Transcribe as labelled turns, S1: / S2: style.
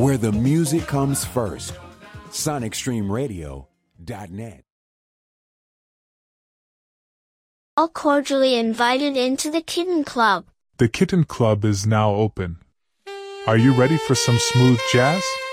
S1: where the music comes first. SonicStreamRadio.net.
S2: All cordially invited into the Kitten Club.
S3: The Kitten Club is now open. Are you ready for some smooth jazz?